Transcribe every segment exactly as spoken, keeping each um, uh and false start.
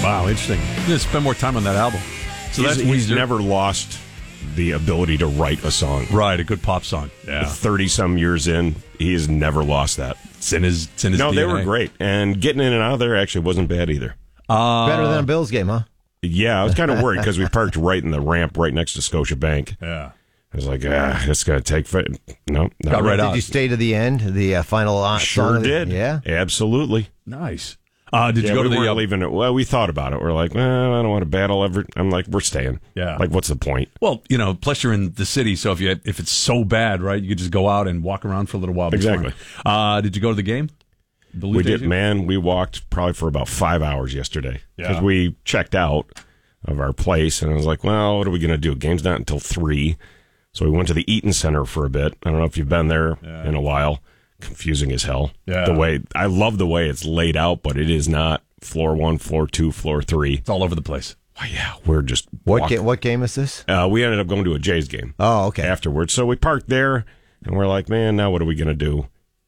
Wow, interesting. You spend more time on that album. So he's, that's he's Weezer. never lost the ability to write a song. Right, a good pop song. Yeah. thirty-some years in, he has never lost that. It's in his, it's in his No, D N A. they were great. And getting in and out of there actually wasn't bad either. Uh, Better than a Bills game, huh? Yeah, I was kind of worried because we parked right in the ramp right next to Scotia Bank. Yeah. I was like, ah, it's going to take... Fi-. No, not Got right really. out. Did you stay to the end? The uh, final uh, Sure song of the- did. Yeah. Absolutely. Nice. Uh, did Yeah, you go we to the... weren't uh, leaving it. Well, we thought about it. We're like, well, I don't want to battle ever. I'm like, we're staying. Yeah. Like, what's the point? Well, you know, plus you're in the city, so if you if it's so bad, right, you could just go out and walk around for a little while. before. Exactly. Uh, did you go to the game? The Blue We Jays did, man. We walked probably for about five hours yesterday because Yeah. we checked out of our place, and I was like, well, what are we going to do? Game's not until three, so we went to the Eaton Center for a bit. I don't know if you've been there Yeah. in a while. Confusing as hell. Yeah. The way I love the way it's laid out, but it is not floor one, floor two, floor three. It's all over the place. Oh, yeah, we're just What, walk- ga- what game is this? Uh, we ended up going to a Jays game. Oh, okay. Afterwards, so we parked there, and we're like, man, now what are we going to do?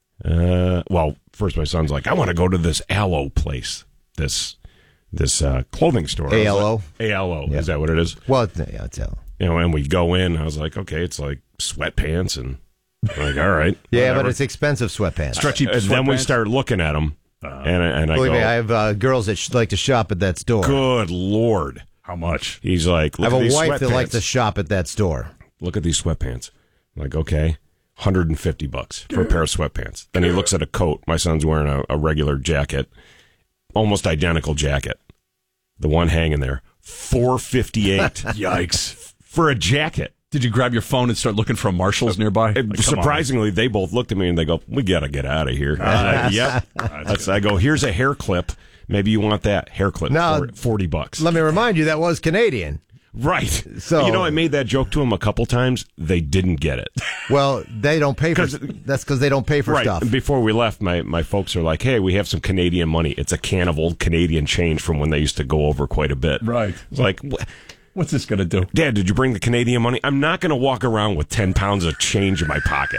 Uh, well, first my son's like, I want to go to this Aloe place, this this uh, clothing store. I was A L O? like, A L O, Yeah. is that what it is? Well, it's- yeah, it's L. You know, and we go in. I was like, okay, it's like sweatpants, and I'm like, all right, Yeah, but whatever. it's expensive sweatpants. Stretchy And then we sweatpants? start looking at them, and and I Believe go, me, I have uh, girls that sh- like to shop at that store. good lord. How much? He's like, I look have at a these wife that likes sweatpants. to shop at that store. Look at these sweatpants. I'm like, okay, one hundred fifty bucks for a pair of sweatpants. Then he looks at a coat. My son's wearing a, a regular jacket, almost identical jacket. The one hanging there, four fifty-eight. Yikes. For a jacket. Did you grab your phone and start looking for Marshalls nearby? And Like, come surprisingly, they both looked at me and they go, we got to get out of here. I was like, yep. That's, I go, here's a hair clip. Maybe you want that hair clip No. for forty bucks. Let me remind you, that was Canadian. Right. So- you know, I made that joke to them a couple times. They didn't get it. Well, they don't pay for. 'Cause- That's because they don't pay for Right. stuff. Before we left, my, my folks are like, hey, we have some Canadian money. It's a can of old Canadian change from when they used to go over quite a bit. Right. It's like, "Wh- What's this going to do? Dad, did you bring the Canadian money? I'm not going to walk around with ten pounds of change in my pocket.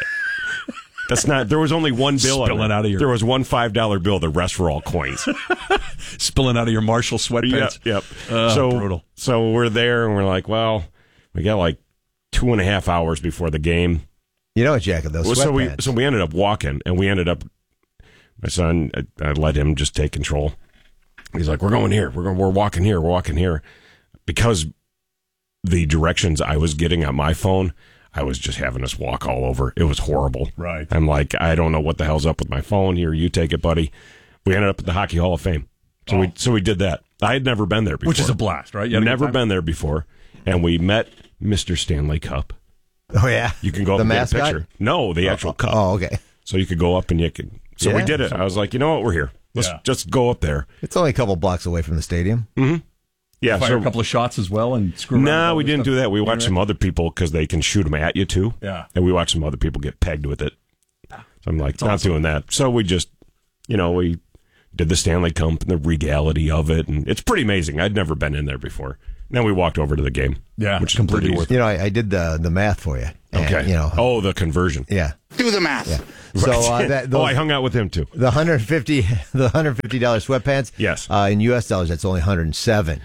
That's not, there was only one bill. on Spilling it. out of your- There was one five dollar bill. The rest were all coins. Spilling out of your Marshall Yep. sweatpants? Yep. Uh, so, brutal. So we're there and we're like, well, we got like two and a half hours before the game. You know what, Jack? Those Well, sweatpants. so we so we ended up walking, and we ended up. My son, I, I let him just take control. He's like, "We're going here. We're going. We're walking here. We're walking here," because the directions I was getting on my phone, I was just having us walk all over. It was horrible. Right. I'm like, I don't know what the hell's up with my phone. Here, you take it, buddy. We ended up at the Hockey Hall of Fame, so Oh. we so we did that. I had never been there before, Which is a blast, right? You had a good Never time? been there before, and we met Mister Stanley Cup. oh yeah, You can go up the and get a mascot. picture. No, the actual cup. Oh, okay. So you could go up and you could. So we Yeah. did it. I was like, you know what? We're here. Let's Yeah. just go up there. It's only a couple blocks away from the stadium. Yeah. Fire So, a couple of shots as well and screw around. with no, all we this didn't stuff? do that. We watched some other people because they can shoot them at you too. Yeah. And we watched some other people get pegged with it. So I'm like, not doing that. So we just, you know, we did the Stanley Cup and the regality of it, and it's pretty amazing. I'd never been in there before. And then we walked over to the game. Yeah, which is completely pretty worth You know, I, I did the the math for you. And, Okay. You know. Oh, the conversion. Yeah. Do the math. Yeah. So uh, that those, oh, I hung out with him too. the hundred fifty the hundred fifty dollar sweatpants. Yes. Uh, in U S dollars, that's only hundred and seven.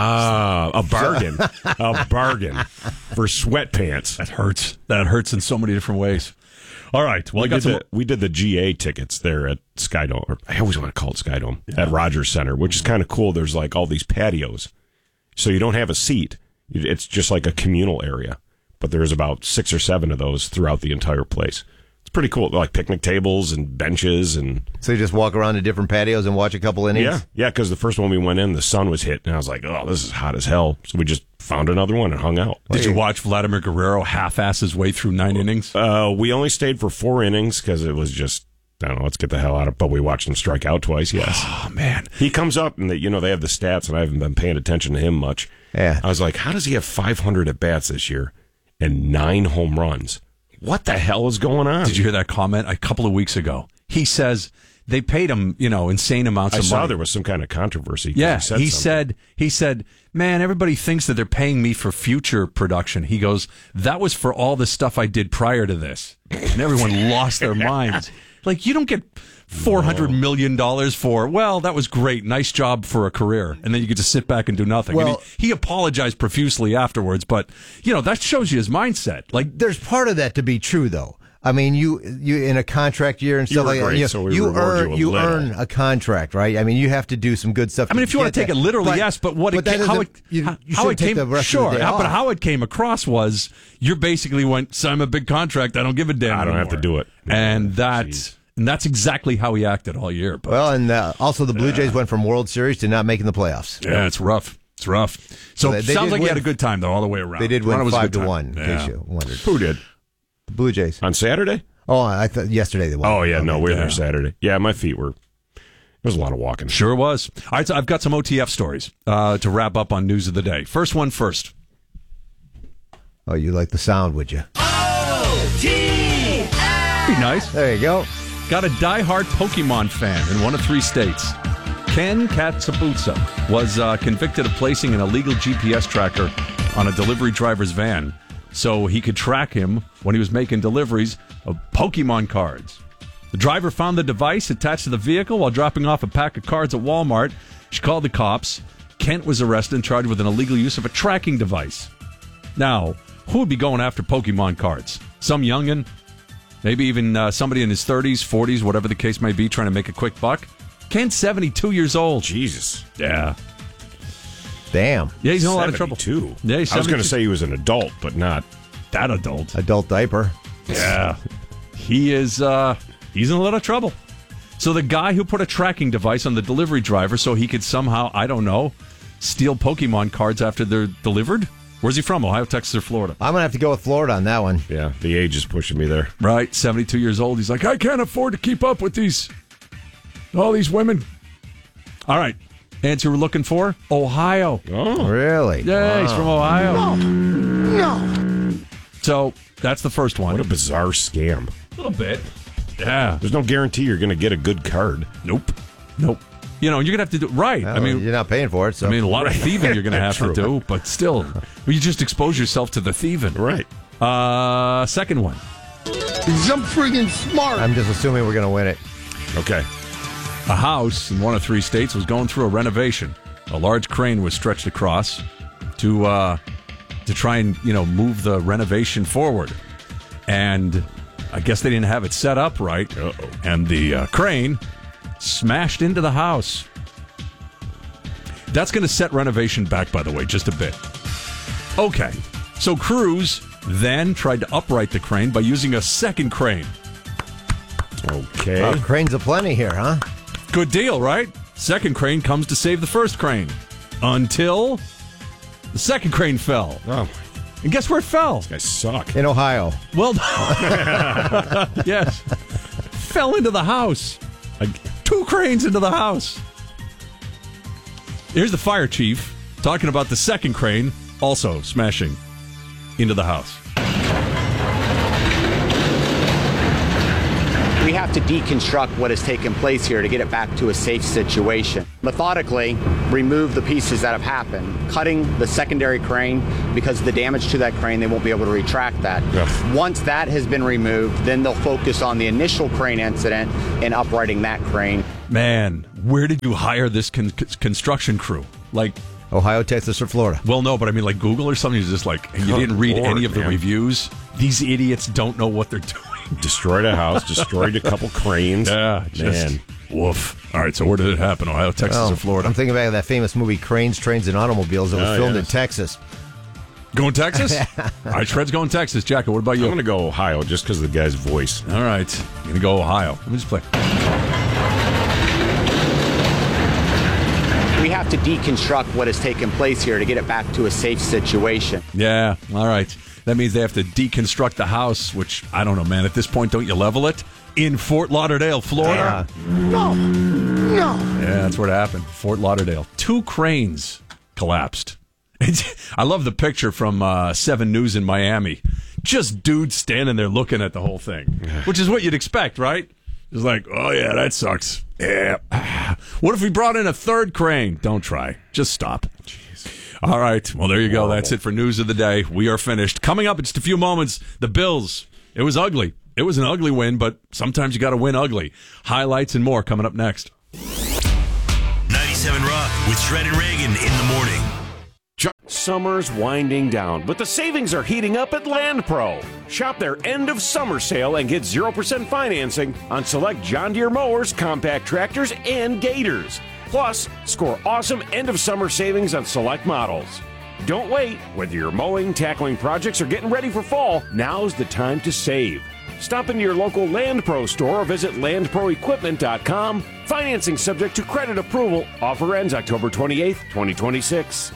Ah, a bargain. a bargain for sweatpants. That hurts. That hurts in so many different ways. All right. Well, I We got did, some. the, we did the G A tickets there at Skydome. Or I always want to call it Skydome at Rogers Center, which is kind of cool. There's like all these patios, so you don't have a seat. It's just like a communal area, but there's about six or seven of those throughout the entire place. It's pretty cool, like picnic tables and benches and So you just walk around to different patios and watch a couple innings. yeah, yeah. Because the first one we went in, the sun was hit, and I was like, "Oh, this is hot as hell." So we just found another one and hung out. Did you watch Vladimir Guerrero half-ass his way through nine innings? Uh, we only stayed for four innings because it was just, I don't know, let's get the hell out of it. But we watched him strike out twice, yes. Oh, man. He comes up and, they, you know, they have the stats, and I haven't been paying attention to him much. Yeah. I was like, how does he have five hundred at-bats this year and nine home runs? What the hell is going on? Did you hear that comment a couple of weeks ago? He says they paid him, you know, insane amounts I of saw money. there was some kind of controversy. 'cause Yeah, he said, he something. said, he said, man, everybody thinks that they're paying me for future production. He goes, that was for all the stuff I did prior to this. And everyone lost their minds. Like, you don't get four hundred million dollars for, well, that was great. Nice job for a career. And then you get to sit back and do nothing. Well, and he, he apologized profusely afterwards, but, you know, that shows you his mindset. Like, there's part of that to be true, though. I mean, you you in a contract year and You stuff were like great, that. You, so we you reward earn you a you little. earn a contract, right? I mean, you have to do some good stuff. I mean, if you want to take get it that. literally, But- yes, but what but it, that ca- how it, doesn't- you, how, you how should it take came, the rest sure, of the day how, but off. how it came across was you basically went, sign a big contract. I don't give a damn. I don't have anymore." to do it. And that, Jeez. and that's exactly how he acted all year. But, Well, and uh, also the Blue Jays went from World Series to not making the playoffs. yeah, it's rough. It's rough. So, So they- they sounds did like he win- had a good time though, all the way around. They did Toronto win was a five good to time. one. In Yeah. case you wondered, Who did? the Blue Jays. On Saturday? Oh, I thought yesterday they won. Oh, yeah. No, we were yeah. there Saturday. Yeah, my feet were. There was a lot of walking. Sure was. All right, so I've got some O T F stories uh, to wrap up on news of the day. First one first. Oh, you like the sound, would you? Be nice. There you go. Got a diehard Pokemon fan in one of three states. Ken Katsubutsa was uh, convicted of placing an illegal G P S tracker on a delivery driver's van so he could track him when he was making deliveries of Pokemon cards. The driver found the device attached to the vehicle while dropping off a pack of cards at Walmart. She called the cops. Kent was arrested and charged with an illegal use of a tracking device. Now, who would be going after Pokemon cards? Some youngin'? Maybe even uh, somebody in his thirties, forties, whatever the case may be, trying to make a quick buck? Kent's seventy-two years old. Jesus. Yeah. Damn. Yeah, he's in a lot of trouble. Two. Yeah, he's I was going seventy-two. to say he was an adult, but not. That adult. Adult diaper. Yeah. He is, uh, he's in a lot of trouble. So the guy who put a tracking device on the delivery driver so he could somehow, I don't know, steal Pokemon cards after they're delivered? Where's he from? Ohio, Texas, or Florida? I'm gonna have to go with Florida on that one. Yeah, the age is pushing me there. Right, seventy-two years old. He's like, I can't afford to keep up with these, all these women. All right, answer we're looking for? Ohio. Oh. Really? Yeah, he's Wow. from Ohio. No. So that's the first one. What a bizarre scam. A little bit. Yeah. There's no guarantee you're going to get a good card. Nope. Nope. You know, you're going to have to do right. Well, I mean, you're not paying for it, so I mean, a lot of thieving you're going to have to True. do, but still, well, you just expose yourself to the thieving. Right. Uh, second one. I'm friggin' smart. I'm just assuming we're gonna win it. Okay. A house in one of three states was going through a renovation. A large crane was stretched across to uh, to try and, you know, move the renovation forward. And I guess they didn't have it set up right. Uh-oh. And the uh, crane smashed into the house. That's going to set renovation back, by the way, just a bit. Okay. So crews then tried to upright the crane by using a second crane. Okay. Uh, cranes aplenty here, huh? Good deal, right? Second crane comes to save the first crane. Until the second crane fell. Oh, And guess where it fell? guys suck. In Ohio. Well, yes. Fell into the house. Like two cranes into the house. Here's the fire chief talking about the second crane also smashing into the house. We have to deconstruct what has taken place here to get it back to a safe situation. Methodically, remove the pieces that have happened, cutting the secondary crane because of the damage to that crane, they won't be able to retract that. Yeah. Once that has been removed, then they'll focus on the initial crane incident and uprighting that crane. Man, where did you hire this con- construction crew? Like, Ohio, Texas, or Florida. well, no, but I mean, like Google or something. You're just like, and you didn't read Lord, any of the man. reviews. These idiots don't know what they're doing. Destroyed a house, destroyed a couple cranes. Yeah, just Man. woof. All right, so where did it happen? Ohio, Texas, Oh, or Florida? I'm thinking back to that famous movie Cranes, Trains, and Automobiles that was Oh, filmed yes. in Texas. Going Texas? All right, Shred's going Texas. Jacko, what about you? I'm going to go Ohio just because of the guy's voice. All right, I'm going to go Ohio. Let me just play. We have to deconstruct what has taken place here to get it back to a safe situation. Yeah, all right. That means they have to deconstruct the house, which, I don't know, man. At this point, don't you level it? In Fort Lauderdale, Florida. No. No. Yeah, that's where it happened. Fort Lauderdale. Two cranes collapsed. I love the picture from uh, seven News in Miami. Just dudes standing there looking at the whole thing, which is what you'd expect, right? It's like, oh, yeah, that sucks. Yeah. What if we brought in a third crane? Don't try. Just stop. All right. Well, there you go. That's it for News of the Day. We are finished. Coming up in just a few moments, the Bills. It was ugly. It was an ugly win, but sometimes you got to win ugly. Highlights and more coming up next. ninety-seven Rock with Shred and Reagan in the morning. Summer's winding down, but the savings are heating up at Land Pro. Shop their end of summer sale and get zero percent financing on select John Deere mowers, compact tractors, and gators. Plus, score awesome end of summer savings on select models. Don't wait. Whether you're mowing, tackling projects, or getting ready for fall, now's the time to save. Stop into your local Land Pro store or visit land pro equipment dot com. Financing subject to credit approval. Offer ends October twenty-eighth, twenty twenty-six.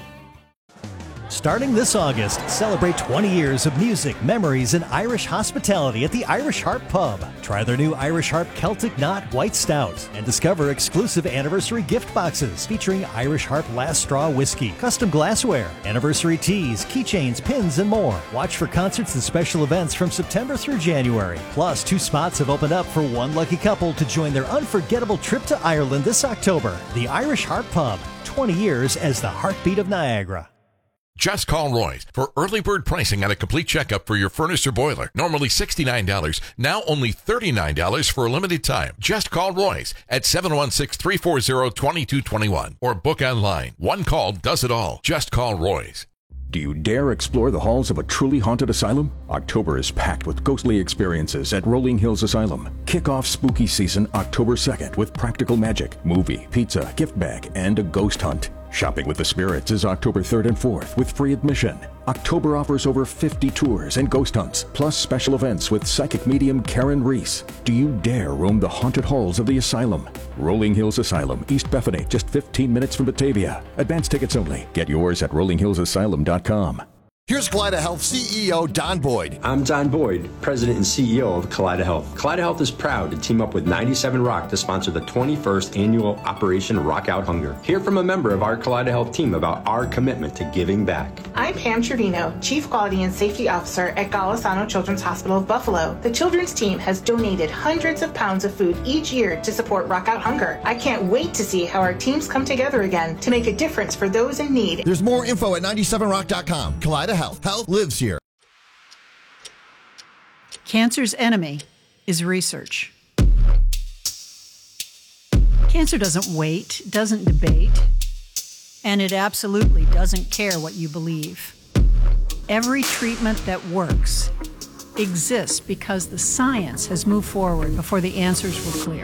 Starting this August, celebrate twenty years of music, memories, and Irish hospitality at the Irish Harp Pub. Try their new Irish Harp Celtic Knot White Stout and discover exclusive anniversary gift boxes featuring Irish Harp Last Straw Whiskey, custom glassware, anniversary teas, keychains, pins, and more. Watch for concerts and special events from September through January. Plus, two spots have opened up for one lucky couple to join their unforgettable trip to Ireland this October. The Irish Harp Pub, twenty years as the heartbeat of Niagara. Just call Roy's for early bird pricing on a complete checkup for your furnace or boiler. Normally sixty-nine dollars, now only thirty-nine dollars for a limited time. Just call Roy's at seven one six, three four zero, two two two one or book online. One call does it all. Just call Roy's. Do you dare explore the halls of a truly haunted asylum? October is packed with ghostly experiences at Rolling Hills Asylum. Kick off spooky season October second with practical magic, movie, pizza, gift bag, and a ghost hunt. Shopping with the Spirits is October third and fourth with free admission. October offers over fifty tours and ghost hunts, plus special events with psychic medium Karen Reese. Do you dare roam the haunted halls of the asylum? Rolling Hills Asylum, East Bethany, just fifteen minutes from Batavia. Advance tickets only. Get yours at rolling hills asylum dot com. Here's Kaleida Health C E O Don Boyd. I'm Don Boyd, President and C E O of Kaleida Health. Kaleida Health is proud to team up with ninety-seven Rock to sponsor the twenty-first annual Operation Rock Out Hunger. Hear from a member of our Kaleida Health team about our commitment to giving back. I'm Pam Trevino, Chief Quality and Safety Officer at Golisano Children's Hospital of Buffalo. The children's team has donated hundreds of pounds of food each year to support Rock Out Hunger. I can't wait to see how our teams come together again to make a difference for those in need. There's more info at ninety-seven rock dot com. Kaleida Health. Health lives here. Cancer's enemy is research. Cancer doesn't wait, doesn't debate, and it absolutely doesn't care what you believe. Every treatment that works exists because the science has moved forward before the answers were clear.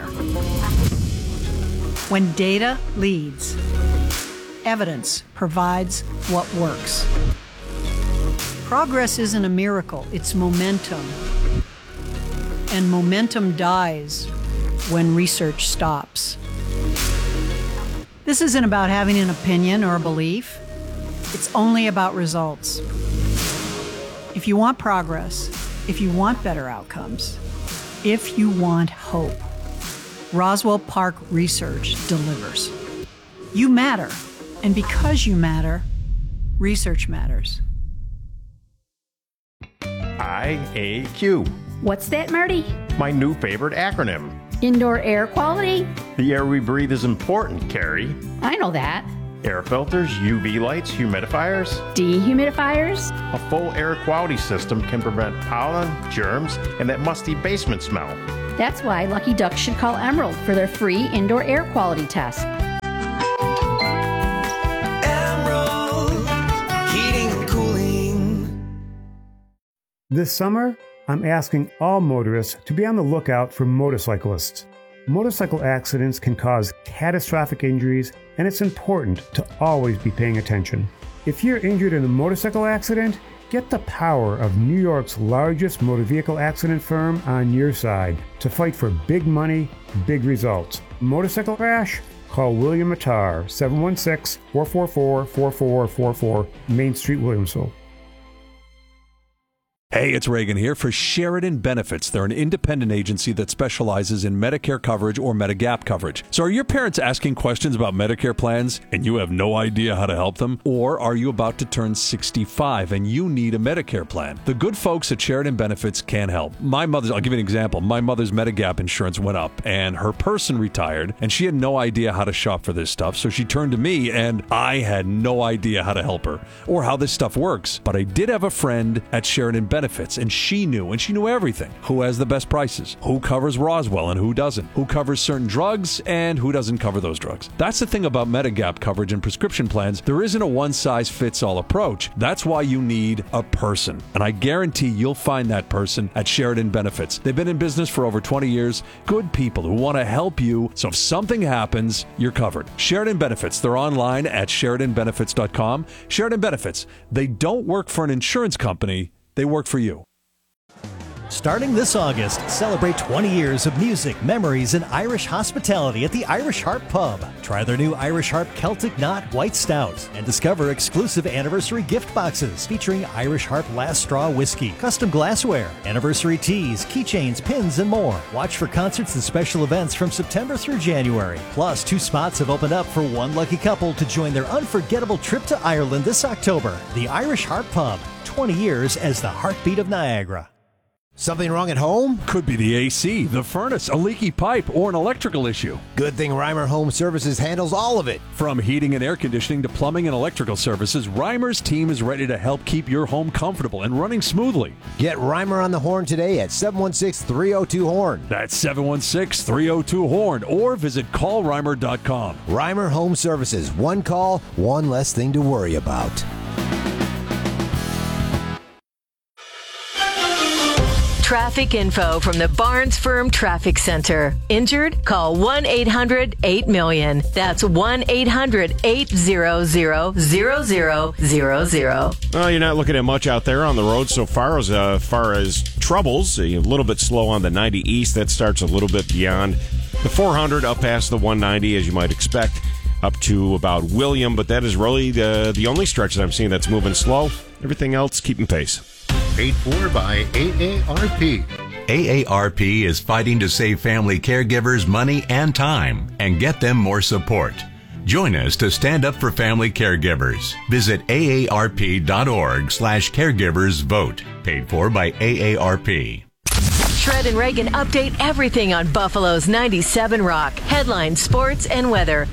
When data leads, evidence provides what works. Progress isn't a miracle, it's momentum. And momentum dies when research stops. This isn't about having an opinion or a belief. It's only about results. If you want progress, if you want better outcomes, if you want hope, Roswell Park Research delivers. You matter, and because you matter, research matters. I A Q. What's that, Marty? My new favorite acronym. Indoor air quality? The air we breathe is important, Carrie. I know that. Air filters, U V lights, humidifiers. Dehumidifiers? A full air quality system can prevent pollen, germs, and that musty basement smell. That's why Lucky Ducks should call Emerald for their free indoor air quality test. This summer, I'm asking all motorists to be on the lookout for motorcyclists. Motorcycle accidents can cause catastrophic injuries, and it's important to always be paying attention. If you're injured in a motorcycle accident, get the power of New York's largest motor vehicle accident firm on your side to fight for big money, big results. Motorcycle crash? Call William Attar, seven one six, four four four, four four four four, Main Street, Williamsville. Hey, it's Reagan here for Sheridan Benefits. They're an independent agency that specializes in Medicare coverage or Medigap coverage. So are your parents asking questions about Medicare plans and you have no idea how to help them? Or are you about to turn sixty-five and you need a Medicare plan? The good folks at Sheridan Benefits can help. My mother's, I'll give you an example. My mother's Medigap insurance went up and her person retired and she had no idea how to shop for this stuff. So she turned to me and I had no idea how to help her or how this stuff works. But I did have a friend at Sheridan Benefits Benefits, and she knew, and she knew everything. Who has the best prices? Who covers Roswell and who doesn't? Who covers certain drugs and who doesn't cover those drugs? That's the thing about Medigap coverage and prescription plans. There isn't a one-size-fits-all approach. That's why you need a person. And I guarantee you'll find that person at Sheridan Benefits. They've been in business for over twenty years. Good people who want to help you, so if something happens, you're covered. Sheridan Benefits. They're online at Sheridan Benefits dot com. Sheridan Benefits. They don't work for an insurance company. They work for you. Starting this August, celebrate twenty years of music, memories, and Irish hospitality at the Irish Harp Pub. Try their new Irish Harp Celtic Knot White Stout and discover exclusive anniversary gift boxes featuring Irish Harp Last Straw Whiskey, custom glassware, anniversary teas, keychains, pins, and more. Watch for concerts and special events from September through January. Plus, two spots have opened up for one lucky couple to join their unforgettable trip to Ireland this October. The Irish Harp Pub, twenty years as the heartbeat of Niagara. Something wrong at home? Could be the A C, the furnace, a leaky pipe, or an electrical issue. Good thing Reimer Home Services handles all of it. From heating and air conditioning to plumbing and electrical services, Reimer's team is ready to help keep your home comfortable and running smoothly. Get Reimer on the horn today at seven one six, three oh two, horn. That's seven one six, three oh two, horn, or visit call reimer dot com. Reimer Home Services. One call, one less thing to worry about. Traffic info from the Barnes Firm Traffic Center. Injured? Call one eight hundred eight million. That's one eight hundred eight hundred zero zero zero zero. Well, you're not looking at much out there on the road so far as uh, far as troubles. A little bit slow on the ninety East. That starts a little bit beyond the four hundred up past the one ninety, as you might expect, up to about William. But that is really the, the only stretch that I'm seeing that's moving slow. Everything else keeping pace. Paid for by A A R P. A A R P is fighting to save family caregivers money and time and get them more support. Join us to stand up for family caregivers. Visit A A R P dot org slash caregivers vote. Paid for by A A R P. Shred and Reagan update everything on Buffalo's ninety-seven Rock. Headlines, sports, and weather.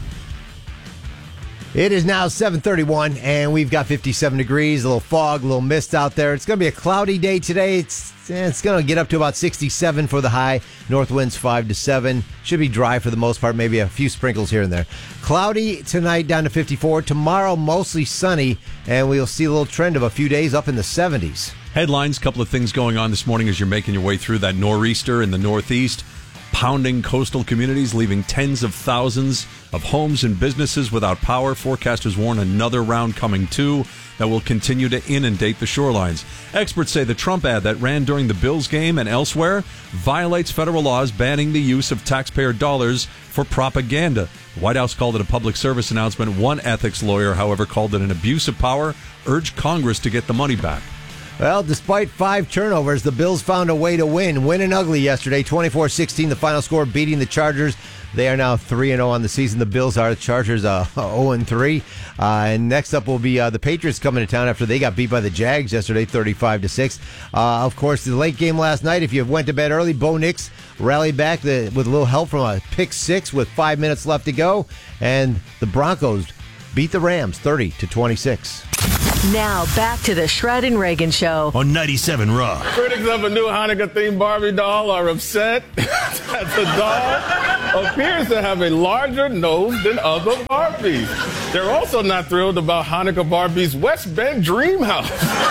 It is now seven thirty-one, and we've got fifty-seven degrees, a little fog, a little mist out there. It's going to be a cloudy day today. It's it's going to get up to about sixty-seven for the high. North winds five to seven. Should be dry for the most part, maybe a few sprinkles here and there. Cloudy tonight down to fifty-four. Tomorrow, mostly sunny, and we'll see a little trend of a few days up in the seventies. Headlines, couple of things going on this morning as you're making your way through that nor'easter in the northeast. Pounding coastal communities, leaving tens of thousands of homes and businesses without power. Forecasters warn another round coming too that will continue to inundate the shorelines. Experts say the Trump ad that ran during the Bills game and elsewhere violates federal laws banning the use of taxpayer dollars for propaganda. The White House called it a public service announcement. One ethics lawyer, however, called it an abuse of power, urged Congress to get the money back. Well, despite five turnovers, the Bills found a way to win. Winning ugly yesterday, twenty-four sixteen, the final score, beating the Chargers. They are now three and oh on the season. The Bills are. The Chargers uh, oh and three. Uh, and next up will be uh, the Patriots coming to town after they got beat by the Jags yesterday, thirty-five to six. Uh, of course, the late game last night, if you went to bed early, Bo Nix rallied back the, with a little help from a pick six with five minutes left to go. And the Broncos beat the Rams thirty to twenty-six. Now, back to the Shred and Reagan Show on ninety-seven Rock. Critics of a new Hanukkah-themed Barbie doll are upset that the doll appears to have a larger nose than other Barbies. They're also not thrilled about Hanukkah Barbie's West Bend dream house.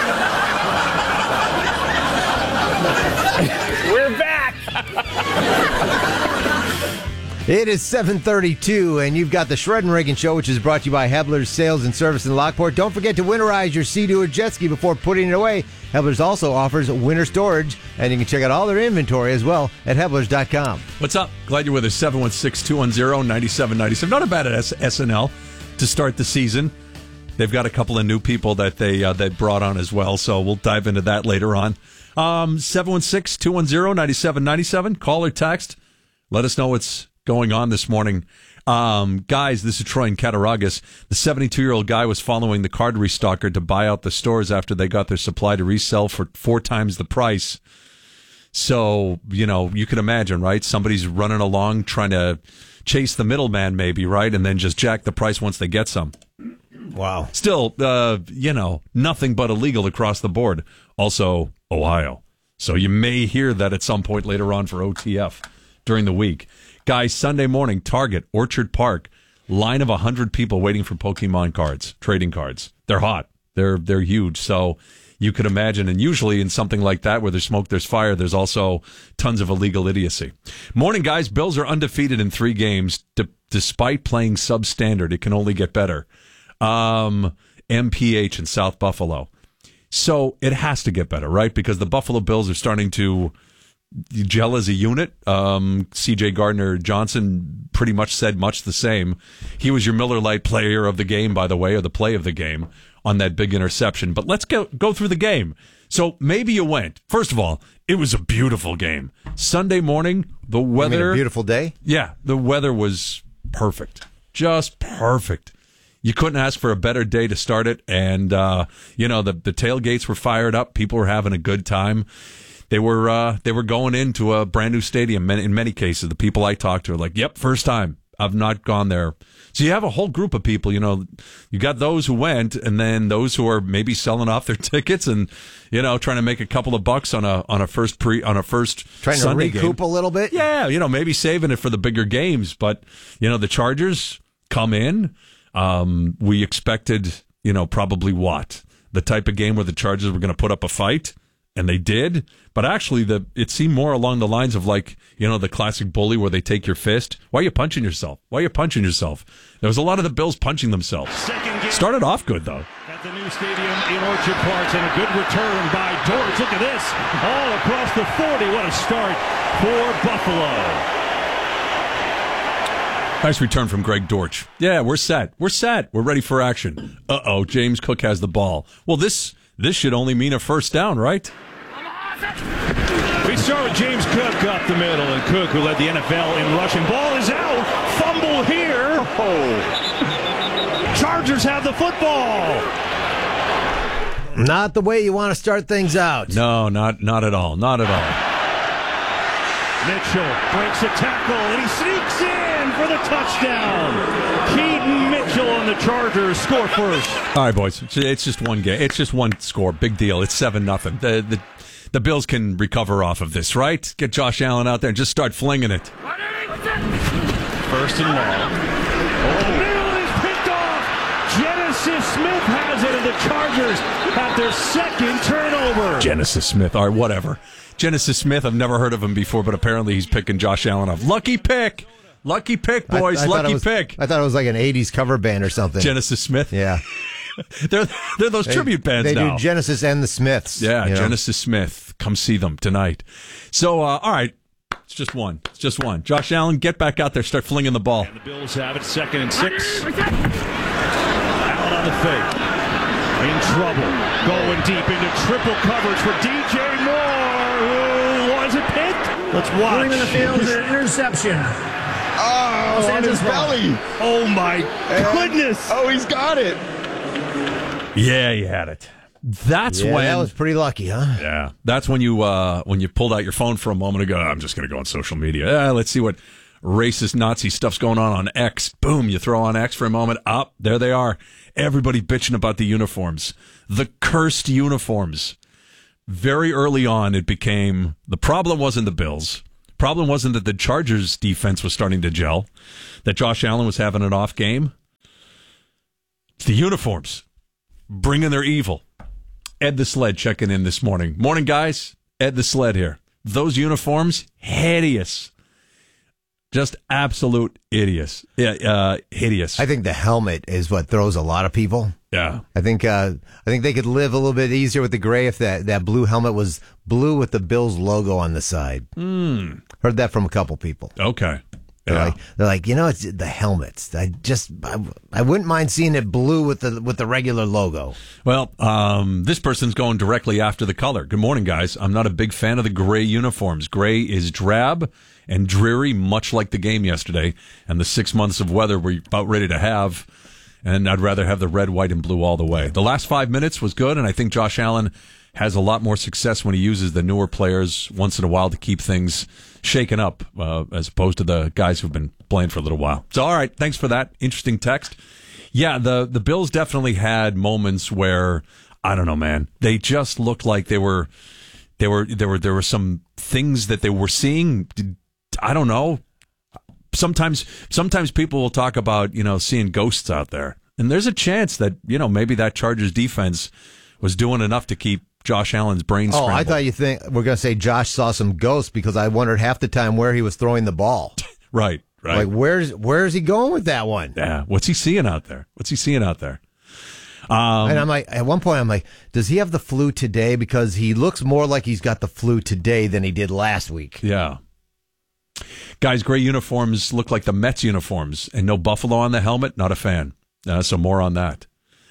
We're back! It is seven thirty-two, and you've got the Shred and Reagan Show, which is brought to you by Hebler's Sales and Service in Lockport. Don't forget to winterize your Sea-Doo or jet ski before putting it away. Hebler's also offers winter storage, and you can check out all their inventory as well at Heblers dot com. What's up? Glad you're with us. seven one six, two one zero, nine seven nine seven. Not a bad S- SNL to start the season. They've got a couple of new people that they uh, they brought on as well, so we'll dive into that later on. Um, seven one six, two one zero, nine seven nine seven. Call or text. Let us know what's going on this morning. Um, guys, this is Troy in Cattaraugus. The seventy-two-year-old guy was following the card restocker to buy out the stores after they got their supply to resell for four times the price. So, you know, you can imagine, right? Somebody's running along trying to chase the middleman maybe, right? And then just jack the price once they get some. Wow. Still, uh, you know, nothing but illegal across the board. also Ohio. So you may hear that at some point later on for O T F during the week. Guys, Sunday morning, Target, Orchard Park, line of one hundred people waiting for Pokemon cards, trading cards. They're hot. They're they're huge. So you could imagine, and usually in something like that where there's smoke, there's fire, there's also tons of illegal idiocy. Morning, guys. Bills are undefeated in three games, d- despite playing substandard. It can only get better. Um, M P H in South Buffalo. So it has to get better, right? Because the Buffalo Bills are starting to gel as a unit. Um, C J Gardner-Johnson pretty much said much the same. He was your Miller Lite player of the game, by the way, or the play of the game on that big interception. But let's go, go through the game. So maybe you went. First of all, it was a beautiful game. Sunday morning, the weather... You mean a beautiful day? Yeah, the weather was perfect. Just perfect. You couldn't ask for a better day to start it. And, uh, you know, the, the tailgates were fired up. People were having a good time. They were uh, they were going into a brand new stadium. In many cases, the people I talked to are like, yep, first time. I've not gone there. So you have a whole group of people, you know, you got those who went, and then those who are maybe selling off their tickets and, you know, trying to make a couple of bucks on a on a first pre on a first trying Sunday to recoup game. a little bit. Yeah, you know, maybe saving it for the bigger games. But, you know, the Chargers come in. Um, we expected, you know, probably what? The type of game where the Chargers were going to put up a fight. And they did, but actually, the it seemed more along the lines of like, you know, the classic bully where they take your fist. Why are you punching yourself? Why are you punching yourself? There was a lot of the Bills punching themselves. Started off good, though. At the new stadium in Orchard Park, and a good return by Dortch. Look at this. All across the forty. What a start for Buffalo. Nice return from Greg Dortch. Yeah, we're set. We're set. We're ready for action. Uh-oh, James Cook has the ball. Well, this... This should only mean a first down, right? We start with James Cook up the middle, and Cook, who led the N F L in rushing. Ball is out. Fumble here. Oh. Chargers have the football. Not the way you want to start things out. No, not not at all. Not at all. Mitchell breaks a tackle, and he sneaks in for the touchdown. Keaton Mitchell on the Chargers score first. All right, boys. It's just one game. It's just one score. Big deal. It's seven nothing. The the the Bills can recover off of this, right? Get Josh Allen out there and just start flinging it. First and long. Oh, the middle is picked off. Genesis Smith has it, and the Chargers have their second turnover. Genesis Smith. All right, whatever. Genesis Smith. I've never heard of him before, but apparently he's picking Josh Allen up. Lucky pick. Lucky pick, boys. I, I Lucky was, pick. I thought it was like an eighties cover band or something. Genesis Smith? Yeah. they're they're those they, tribute bands they now. They do Genesis and the Smiths. Yeah, you know? Genesis Smith. Come see them tonight. So, uh, all right. It's just one. It's just one. Josh Allen, get back out there. Start flinging the ball. And the Bills have it second and six. Allen on the fake. In trouble. Going deep into triple coverage for D J Moore. Who was it picked? Let's watch. Going in the field, an interception. Oh, on his belly. Oh, my and, goodness. Oh, he's got it. Yeah, he had it. That's yeah, when that was pretty lucky, huh? Yeah, that's when you uh, when you pulled out your phone for a moment ago. I'm just going to go on social media. Uh, let's see what racist Nazi stuff's going on on X. Boom, you throw on X for a moment. Up, there they are. Everybody bitching about the uniforms, the cursed uniforms. Very early on, it became the problem wasn't the Bills. Problem wasn't that the Chargers defense was starting to gel, that Josh Allen was having an off game. It's the uniforms bringing their evil. Ed the Sled checking in this morning. Morning, guys. Ed the Sled here. Those uniforms, hideous. Just absolute hideous. Yeah, uh, hideous. I think the helmet is what throws a lot of people. Yeah. I think uh, I think they could live a little bit easier with the gray if that, that blue helmet was blue with the Bills logo on the side. Mm. Heard that from a couple people. Okay. They're, Yeah. like, they're like, you know, it's the helmets. I just, I, I wouldn't mind seeing it blue with the with the regular logo. Well, um, this person's going directly after the color. Good morning, guys. I'm not a big fan of the gray uniforms. Gray is drab and dreary, much like the game yesterday and the six months of weather we're about ready to have. And I'd rather have the red, white, and blue all the way. The last five minutes was good, and I think Josh Allen has a lot more success when he uses the newer players once in a while to keep things shaken up, uh, as opposed to the guys who've been playing for a little while. So, all right, thanks for that interesting text. Yeah, the the Bills definitely had moments where I don't know, man. They just looked like they were, they were, there were, there were some things that they were seeing. I don't know. Sometimes, sometimes people will talk about, you know, seeing ghosts out there. And there's a chance that, you know, maybe that Chargers defense was doing enough to keep Josh Allen's brain Oh, scrambled. I thought you think we're going to say Josh saw some ghosts because I wondered half the time where he was throwing the ball. Right, right. Like, where's where's he going with that one? Yeah, what's he seeing out there? What's he seeing out there? Um, and I'm like, at one point, I'm like, does he have the flu today? Because he looks more like he's got the flu today than he did last week. Yeah. Guys, gray uniforms look like the Mets uniforms, and no buffalo on the helmet. Not a fan. Uh, so more on that.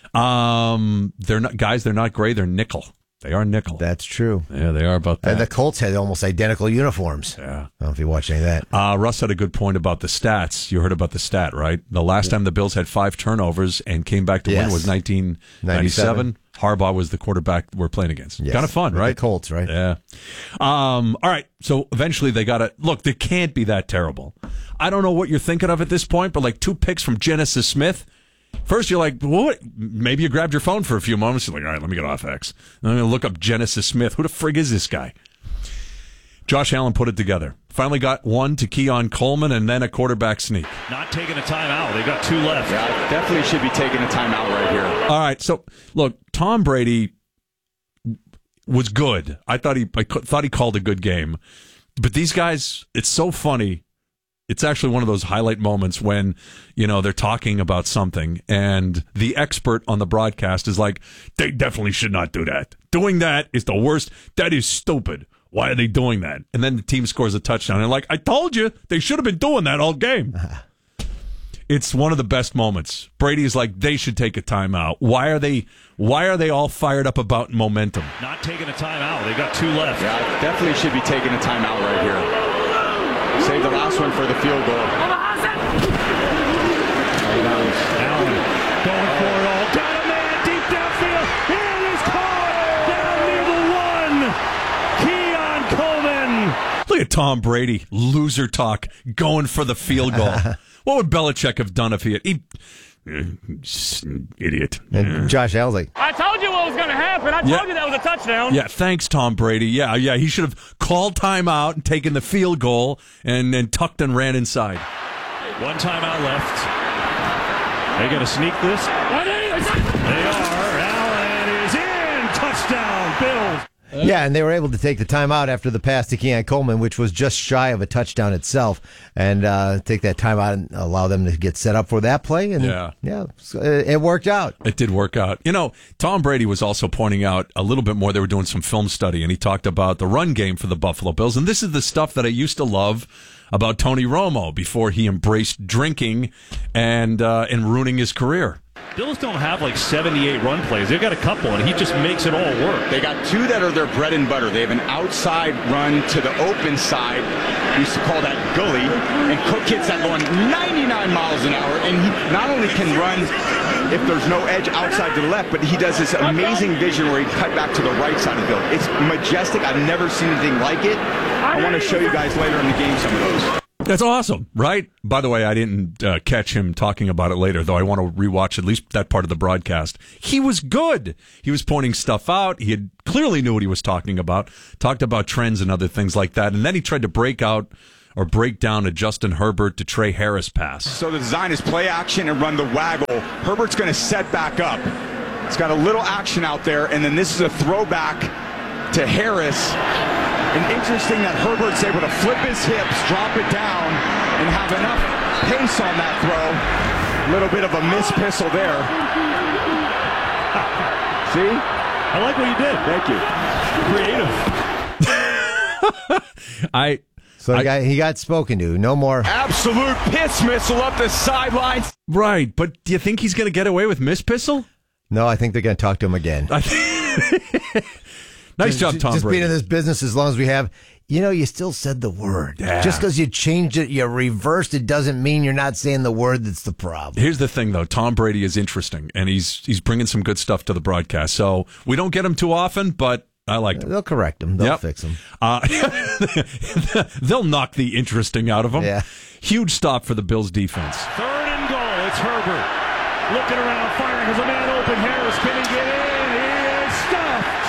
Um, they're not guys. They're not gray. They're nickel. They are nickel. That's true. Yeah, they are about that. And the Colts had almost identical uniforms. Yeah. I don't know if you watched any of that. Uh, Russ had a good point about the stats. You heard about the stat, right? The last yeah. time the Bills had five turnovers and came back to yes. win was nineteen ninety-seven. Harbaugh was the quarterback we're playing against. Yes. Kind of fun, With right? The Colts, right? Yeah. Um, all right. So eventually they got to look. They can't be that terrible. I don't know what you're thinking of at this point, but like two picks from Genesis Smith. First, you're like, what? Maybe you grabbed your phone for a few moments. You're like, all right, let me get off X. I'm going to look up Genesis Smith. Who the frig is this guy? Josh Allen put it together. Finally got one to Keon Coleman and then a quarterback sneak. Not taking a timeout. They got two left. Yeah, definitely should be taking a timeout right here. All right. So, look, Tom Brady was good. I thought he I thought he called a good game. But these guys, it's so funny. It's actually one of those highlight moments when, you know, they're talking about something and the expert on the broadcast is like, they definitely should not do that. Doing that is the worst. That is stupid. Why are they doing that? And then the team scores a touchdown. And like, I told you, they should have been doing that all game. It's one of the best moments. Brady's like, they should take a timeout. Why are they Why are they all fired up about momentum? Not taking a timeout. They got two left. Yeah, definitely should be taking a timeout right here. Save the last one for the field goal. Allen going for it all. Got a man deep downfield. It is caught down near the one. Keon Coleman. Look at Tom Brady, loser talk, going for the field goal. What would Belichick have done if he had... He, idiot. And yeah. Josh Allen's like, I told you what was going to happen. I told yeah. you that was a touchdown. Yeah, thanks, Tom Brady. Yeah, yeah, he should have called timeout and taken the field goal and then tucked and ran inside. One timeout left. They going to sneak this? They are. Allen is in. Touchdown, Bills. Yeah, and they were able to take the timeout after the pass to Keon Coleman, which was just shy of a touchdown itself, and uh, take that timeout and allow them to get set up for that play. And yeah, yeah, so it worked out. It did work out. You know, Tom Brady was also pointing out a little bit more. They were doing some film study, and he talked about the run game for the Buffalo Bills. And this is the stuff that I used to love about Tony Romo before he embraced drinking and uh, and ruining his career. Bills don't have like seventy-eight run plays. They've got a couple, and he just makes it all work. They got two that are their bread and butter. They have an outside run to the open side. We used to call that gully. And Cook hits that going ninety-nine miles an hour. And he not only can run if there's no edge outside to the left, but he does this amazing vision where he cut back to the right side of the field. It's majestic. I've never seen anything like it. I want to show you guys later in the game some of those. That's awesome, right? By the way, I didn't uh, catch him talking about it later, though I want to rewatch at least that part of the broadcast. He was good. He was pointing stuff out. He had clearly knew what he was talking about, talked about trends and other things like that. And then he tried to break out or break down a Justin Herbert to Trey Harris pass. So the design is play action and run the waggle. Herbert's going to set back up. It's got a little action out there, and then this is a throwback to Harris. And interesting that Herbert's able to flip his hips, drop it down, and have enough pace on that throw. A little bit of a miss pistol there. See? I like what you did. Thank you. Creative. I So I, he, got, he got spoken to. No more. Absolute piss missile up the sidelines. Right, but do you think he's going to get away with miss pistol? No, I think they're going to talk to him again. Nice job, Tom Just Brady. being in this business as long as we have, you know, you still said the word. Yeah. Just because you changed it, you reversed it, doesn't mean you're not saying the word that's the problem. Here's the thing, though. Tom Brady is interesting, and he's he's bringing some good stuff to the broadcast. So we don't get him too often, but I like him. They'll correct him. They'll Yep. fix him. Uh, they'll knock the interesting out of him. Yeah. Huge stop for the Bills defense. Third and goal. It's Herbert. looking around, firing. Has a man open. Harris, can he get in? He is stuffed.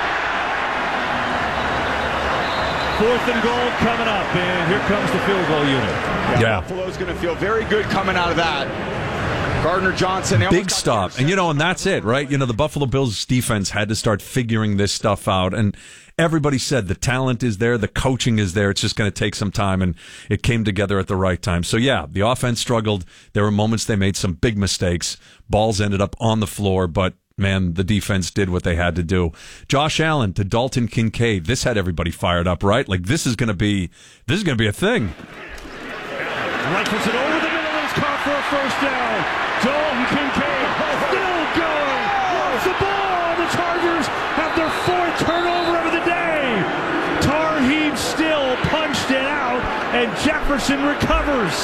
Fourth and goal coming up, and here comes the field goal unit. Yeah, Yeah. Buffalo's going to feel very good coming out of that. Gardner Johnson. they almost Big got stop. And, you know, and that's it, right? You know, the Buffalo Bills defense had to start figuring this stuff out. And everybody said the talent is there, the coaching is there. It's just going to take some time. And it came together at the right time. So, yeah, the offense struggled. There were moments they made some big mistakes. Balls ended up on the floor, but man, the defense did what they had to do. Josh Allen to Dalton Kincaid. This had everybody fired up, right? Like, this is going to be, this is going to be a thing. Rifles it over the middle and it's caught for a first down. Dalton Kincaid still going. Lost the ball. The Chargers have their fourth turnover of the day. Tarheeb still punched it out, and Jefferson recovers.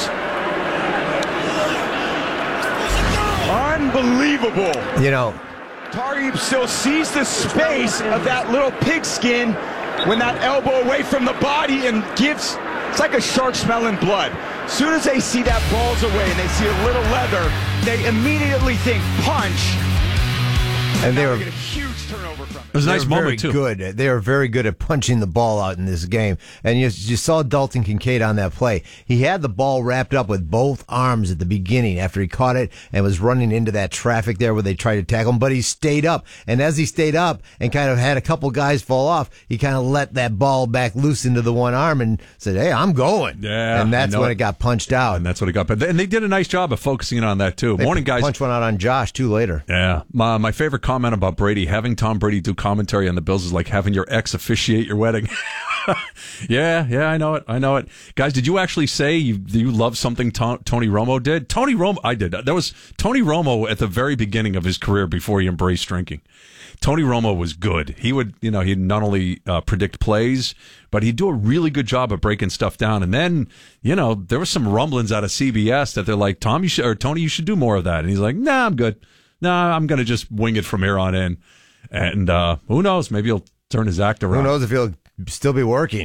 Unbelievable. You know, Tarheeb still sees the space of that little pigskin when that elbow away from the body and gives, it's like a shark smelling blood. As soon as they see that ball's away and they see a little leather, they immediately think punch. and they were Get a huge turnover from it. It was a They nice were moment, very too. Good. They were very good at punching the ball out in this game. And you, you saw Dalton Kincaid on that play. He had the ball wrapped up with both arms at the beginning after he caught it and was running into that traffic there where they tried to tackle him. But he stayed up. And as he stayed up and kind of had a couple guys fall off, he kind of let that ball back loose into the one arm and said, hey, I'm going. Yeah, And that's I know when it. it got punched out. And that's what it got. But and they did a nice job of focusing on that, too. They Morning, guys. punched one out on Josh, too, later. Yeah. My, my favorite comment about Brady, having Tom Brady do commentary on the Bills is like having your ex officiate your wedding. yeah, yeah, I know it. I know it. Guys, did you actually say you you love something to- Tony Romo did? Tony Romo, I did. That was Tony Romo at the very beginning of his career before he embraced drinking. Tony Romo was good. He would, you know, he'd not only uh, predict plays, but he'd do a really good job of breaking stuff down. And then, you know, there was some rumblings out of C B S that they're like, Tom, you should, or Tony, you should do more of that. And he's like, nah, I'm good. Nah, I'm going to just wing it from here on in. And uh, who knows? Maybe he'll turn his act around. Who knows if he'll still be working?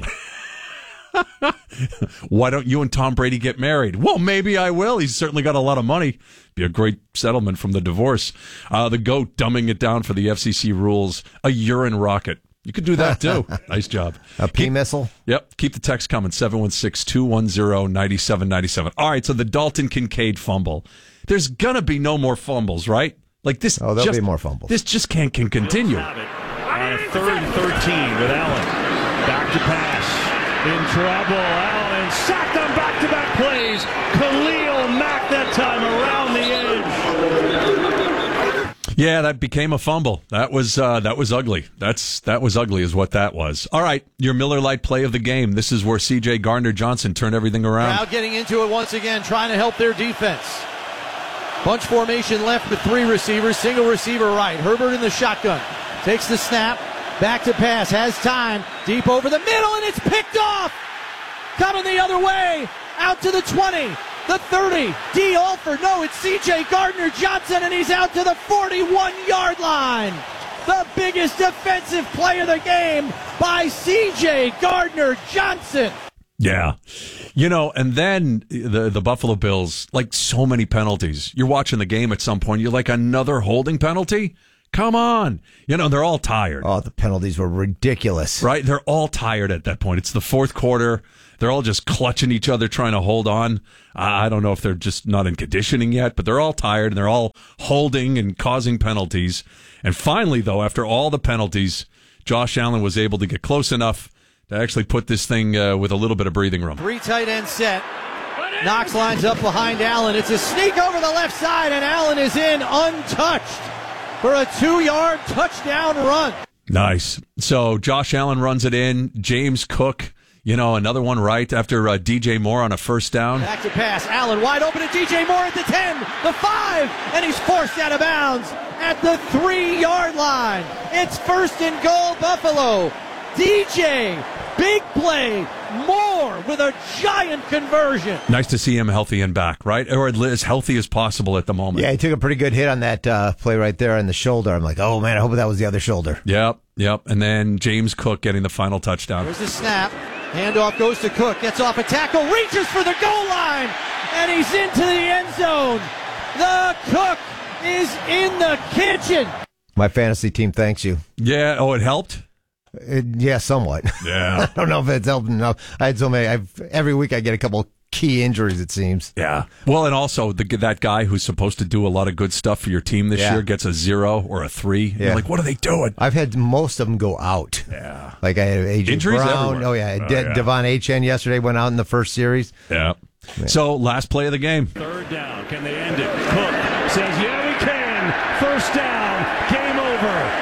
Why don't you and Tom Brady get married? Well, maybe I will. He's certainly got a lot of money. Be a great settlement from the divorce. Uh, the GOAT dumbing it down for the F C C rules. A urine rocket. You could do that too. Nice job. A P missile? Yep. Keep the text coming. seven one six, two one zero, nine seven nine seven. All right. So the Dalton Kincaid fumble. There's going to be no more fumbles, right? Like this. Oh, there'll just, be more fumbles. This just can't can continue. On a third and thirteen with Allen. Back to pass. In trouble. Allen sacked on back-to-back plays. Khalil Mack that time around the edge. Yeah, that became a fumble. That was uh, that was ugly. That's that was ugly, is what that was. All right, your Miller Lite play of the game. This is where C J Gardner Johnson turned everything around. Now getting into it once again, trying to help their defense. Bunch formation left with three receivers, single receiver right. Herbert in the shotgun. Takes the snap, back to pass, has time, deep over the middle, and it's picked off! Coming the other way, out to the twenty, the thirty, D. Alford, no, it's C J Gardner Johnson, and he's out to the forty-one-yard line. The biggest defensive play of the game by C J Gardner Johnson. Yeah. You know, and then the the Buffalo Bills, like so many penalties. You're watching the game at some point, you're like, another holding penalty? Come on. You know, they're all tired. Oh, the penalties were ridiculous. Right? They're all tired at that point. It's the fourth quarter. They're all just clutching each other, trying to hold on. I don't know if they're just not in conditioning yet, but they're all tired, and they're all holding and causing penalties. And finally, though, after all the penalties, Josh Allen was able to get close enough to actually put this thing uh, with a little bit of breathing room. Three tight end set. Knox lines up behind Allen. It's a sneak over the left side, and Allen is in untouched for a two-yard touchdown run. Nice. So Josh Allen runs it in. James Cook, you know, another one right after uh, D J Moore on a first down. Back to pass. Allen wide open to D J Moore at the ten, the five, and he's forced out of bounds at the three-yard line. It's first and goal, Buffalo. D J, big play, Moore with a giant conversion. Nice to see him healthy and back, right? Or as healthy as possible at the moment. Yeah, he took a pretty good hit on that uh, play right there on the shoulder. I'm like, oh, man, I hope that was the other shoulder. Yep, yep. And then James Cook getting the final touchdown. There's the snap. Handoff goes to Cook. Gets off a tackle. Reaches for the goal line. And he's into the end zone. The Cook is in the kitchen. My fantasy team thanks you. Yeah. Oh, it helped? It, yeah, somewhat. Yeah. I don't know if it's helping enough. I had so many. I've, every week I get a couple key injuries, it seems. Yeah. Well, and also the, that guy who's supposed to do a lot of good stuff for your team this Yeah. year gets a zero or a three. Yeah. You're like, what are they doing? I've had most of them go out. Yeah. Like I had A J Injuries Brown. everywhere. Oh, yeah. Oh, De- yeah. Devon Achane yesterday went out in the first series. Yeah. So, last play of the game. Third down. Can they end it? Cook says, yeah, we can. First down. Game over.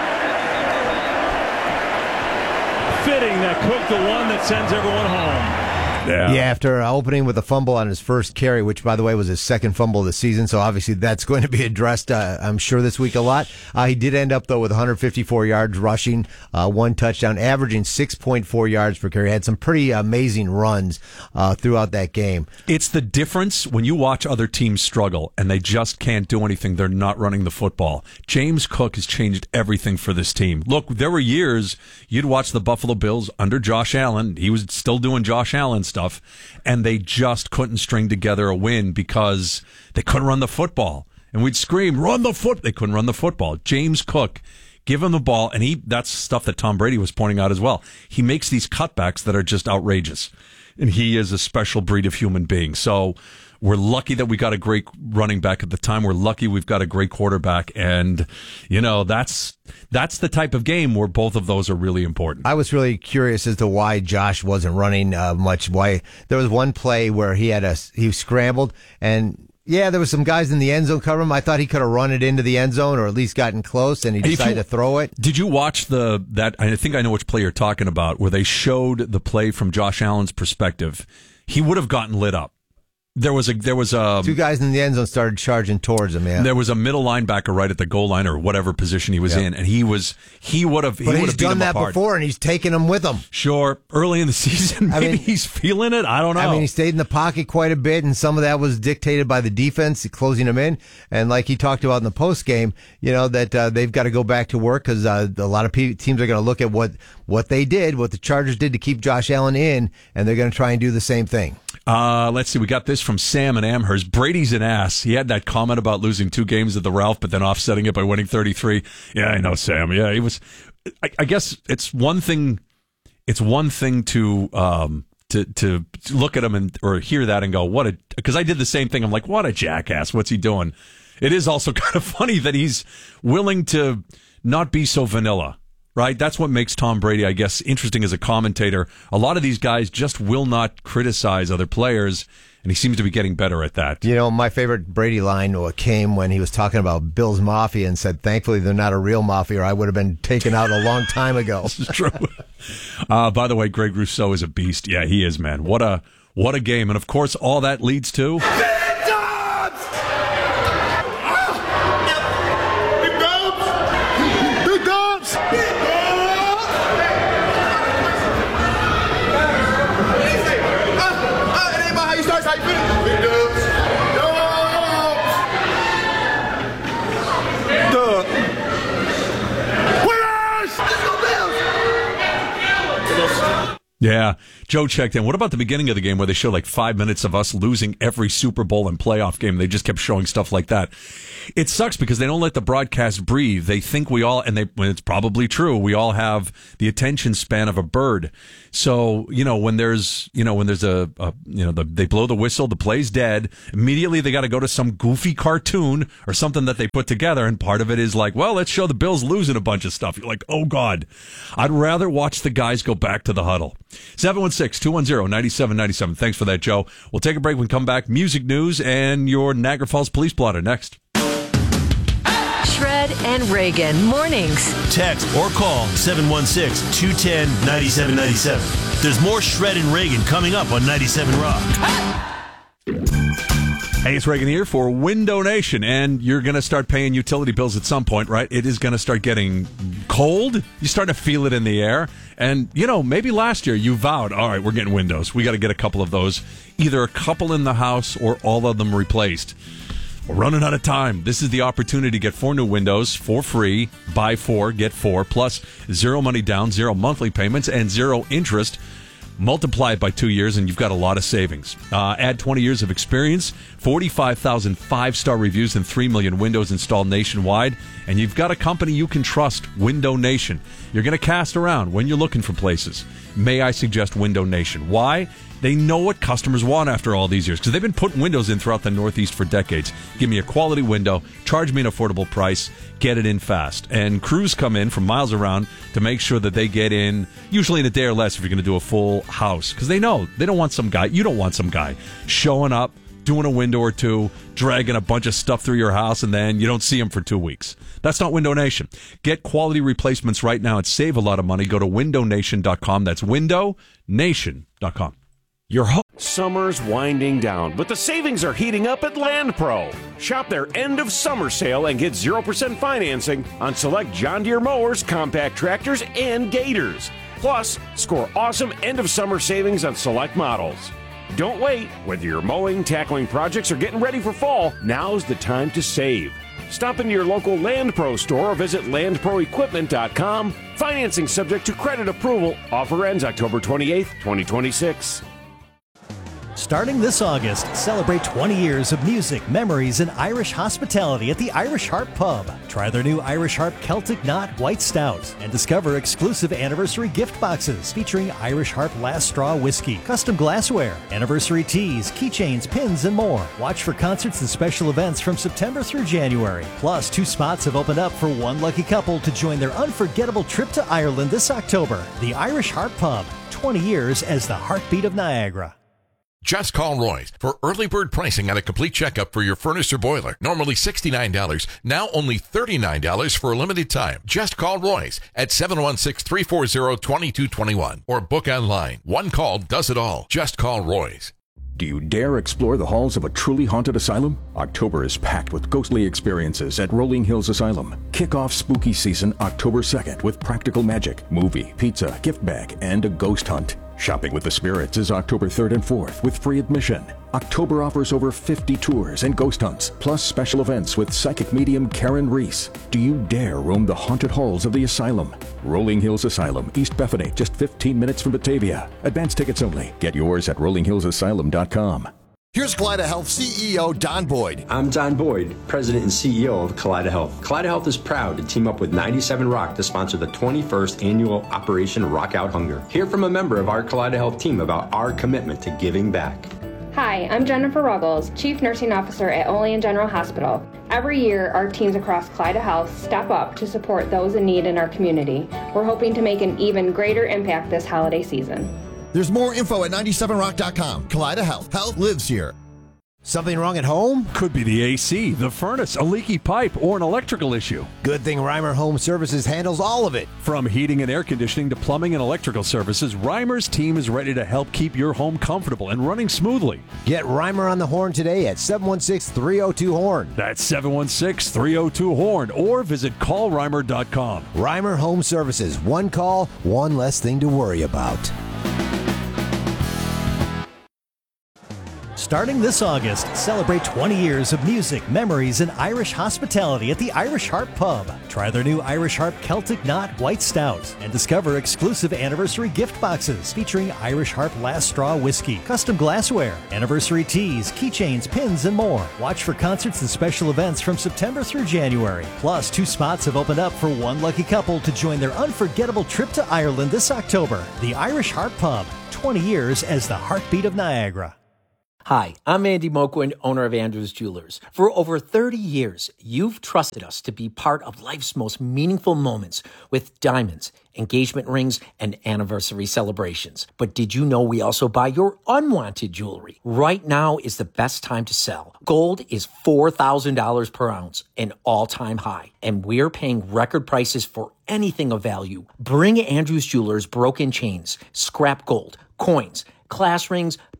Fitting that Cook, the one that sends everyone home. Yeah. Yeah, after uh, opening with a fumble on his first carry, which, by the way, was his second fumble of the season, so obviously that's going to be addressed, uh, I'm sure, this week a lot. Uh, he did end up, though, with one hundred fifty-four yards rushing, uh, one touchdown, averaging six point four yards per carry. Had some pretty amazing runs uh, throughout that game. It's the difference when you watch other teams struggle and they just can't do anything. They're not running the football. James Cook has changed everything for this team. Look, there were years you'd watch the Buffalo Bills under Josh Allen. He was still doing Josh Allen stuff, and they just couldn't string together a win because they couldn't run the football. And we'd scream, run the foot. They couldn't run the football. James Cook, give him the ball, and he that's stuff that Tom Brady was pointing out as well. He makes these cutbacks that are just outrageous, and he is a special breed of human being. So we're lucky that we got a great running back at the time. We're lucky we've got a great quarterback, and you know that's that's the type of game where both of those are really important. I was really curious as to why Josh wasn't running uh, much. Why there was one play where he had a he scrambled, and yeah, there was some guys in the end zone covering him. I thought he could have run it into the end zone or at least gotten close, and he decided you, to throw it. Did you watch the that? I think I know which play you're talking about, where they showed the play from Josh Allen's perspective. He would have gotten lit up. There was a there was a two guys in the end zone started charging towards him. Yeah, there was a middle linebacker right at the goal line or whatever position he was yeah. in, and he was he would have he but would he's have beat done him that apart. before, and he's taken them with him. Sure, early in the season, maybe I mean, he's feeling it. I don't know. I mean, he stayed in the pocket quite a bit, and some of that was dictated by the defense closing him in. And like he talked about in the post game, you know that uh, they've got to go back to work because uh, a lot of pe- teams are going to look at what what they did, what the Chargers did to keep Josh Allen in, and they're going to try and do the same thing. Uh, let's see. We got this from Sam and Amherst. Brady's an ass. He had that comment about losing two games at the Ralph, but then offsetting it by winning thirty-three. Yeah, I know, Sam. Yeah, he was. I, I guess it's one thing. It's one thing to um to to look at him and or hear that and go, what a. Because I did the same thing. I'm like, what a jackass. What's he doing? It is also kind of funny that he's willing to not be so vanilla. Right? That's what makes Tom Brady, I guess, interesting as a commentator. A lot of these guys just will not criticize other players, and he seems to be getting better at that. You know, my favorite Brady line came when he was talking about Bill's Mafia and said, thankfully they're not a real mafia, or I would have been taken out a long time ago. This is true. Uh, by the way, Greg Rousseau is a beast. Yeah, he is, man. What a what a game. And, of course, all that leads to... Yeah, Joe checked in. What about the beginning of the game where they showed like five minutes of us losing every Super Bowl and playoff game? They just kept showing stuff like that. It sucks because they don't let the broadcast breathe. They think we all, and they, it's probably true, we all have the attention span of a bird. So, you know, when there's, you know, when there's a, a you know, the, they blow the whistle, the play's dead. Immediately they got to go to some goofy cartoon or something that they put together. And part of it is like, well, let's show the Bills losing a bunch of stuff. You're like, oh God, I'd rather watch the guys go back to the huddle. seven one six, two one zero, nine seven nine seven. Thanks for that, Joe. We'll take a break. When we come back, music news and your Niagara Falls Police Blotter next. Shred and Reagan mornings. Text or call seven one six, two one zero, nine seven nine seven. There's more Shred and Reagan coming up on ninety-seven Rock. Hey, it's Reagan here for Window Nation, and you're going to start paying utility bills at some point, right? It is going to start getting cold. You start to feel it in the air. And, you know, maybe last year you vowed, all right, we're getting windows. We got to get a couple of those, either a couple in the house or all of them replaced. We're running out of time. This is the opportunity to get four new windows for free. Buy four, get four, plus zero money down, zero monthly payments, and zero interest. Multiply it by two years, and you've got a lot of savings. Uh, add twenty years of experience, forty-five thousand five-star reviews, and three million windows installed nationwide, and you've got a company you can trust, Window Nation. You're going to cast around when you're looking for places. May I suggest Window Nation? Why? They know what customers want after all these years, because they've been putting windows in throughout the Northeast for decades. Give me a quality window, charge me an affordable price, get it in fast. And crews come in from miles around to make sure that they get in, usually in a day or less if you're going to do a full house, because they know they don't want some guy, you don't want some guy showing up, doing a window or two, dragging a bunch of stuff through your house, and then you don't see them for two weeks. That's not Window Nation. Get quality replacements right now and save a lot of money. Go to window nation dot com. That's window nation dot com. Your ho- Summer's winding down, but the savings are heating up at Land Pro. Shop their end of summer sale and get zero percent financing on select John Deere mowers, compact tractors, and gators. Plus, score awesome end of summer savings on select models. Don't wait. Whether you're mowing, tackling projects, or getting ready for fall, now's the time to save. Stop into your local Land Pro store or visit land pro equipment dot com. Financing subject to credit approval. Offer ends October twenty-eighth, twenty twenty-six. Starting this August, celebrate twenty years of music, memories, and Irish hospitality at the Irish Harp Pub. Try their new Irish Harp Celtic Knot White Stout and discover exclusive anniversary gift boxes featuring Irish Harp Last Straw Whiskey, custom glassware, anniversary teas, keychains, pins, and more. Watch for concerts and special events from September through January. Plus, two spots have opened up for one lucky couple to join their unforgettable trip to Ireland this October. The Irish Harp Pub, twenty years as the heartbeat of Niagara. Just call Roy's for early bird pricing on a complete checkup for your furnace or boiler. Normally sixty-nine dollars, now only thirty-nine dollars for a limited time. Just call Roy's at seven one six, three four zero, two two two one or book online. One call does it all. Just call Roy's. Do you dare explore the halls of a truly haunted asylum? October is packed with ghostly experiences at Rolling Hills Asylum. Kick off spooky season October second with practical magic, movie, pizza, gift bag, and a ghost hunt. Shopping with the Spirits is October third and fourth with free admission. October offers over fifty tours and ghost hunts, plus special events with psychic medium Karen Reese. Do you dare roam the haunted halls of the asylum? Rolling Hills Asylum, East Bethany, just fifteen minutes from Batavia. Advance tickets only. Get yours at rolling hills asylum dot com. Here's Kaleida Health C E O Don Boyd. I'm Don Boyd, President and C E O of Kaleida Health. Kaleida Health is proud to team up with ninety-seven Rock to sponsor the twenty-first annual Operation Rock Out Hunger. Hear from a member of our Kaleida Health team about our commitment to giving back. Hi, I'm Jennifer Ruggles, Chief Nursing Officer at Olean General Hospital. Every year, our teams across Kaleida Health step up to support those in need in our community. We're hoping to make an even greater impact this holiday season. There's more info at ninety-seven rock dot com. Kaleida Health. Health lives here. Something wrong at home? Could be the A C, the furnace, a leaky pipe, or an electrical issue. Good thing Reimer Home Services handles all of it. From heating and air conditioning to plumbing and electrical services, Reimer's team is ready to help keep your home comfortable and running smoothly. Get Reimer on the horn today at seven one six, three oh two, horn. That's seven one six, three oh two, horn, or visit call reimer dot com. Reimer Home Services. One call, one less thing to worry about. Starting this August, celebrate twenty years of music, memories, and Irish hospitality at the Irish Harp Pub. Try their new Irish Harp Celtic Knot White Stout and discover exclusive anniversary gift boxes featuring Irish Harp Last Straw Whiskey, custom glassware, anniversary teas, keychains, pins, and more. Watch for concerts and special events from September through January. Plus, two spots have opened up for one lucky couple to join their unforgettable trip to Ireland this October. The Irish Harp Pub, twenty years as the heartbeat of Niagara. Hi, I'm Andy Moquin, owner of Andrews Jewelers. For over thirty years, you've trusted us to be part of life's most meaningful moments with diamonds, engagement rings, and anniversary celebrations. But did you know we also buy your unwanted jewelry? Right now is the best time to sell. Gold is four thousand dollars per ounce, an all-time high, and we're paying record prices for anything of value. Bring Andrews Jewelers broken chains, scrap gold, coins, class rings,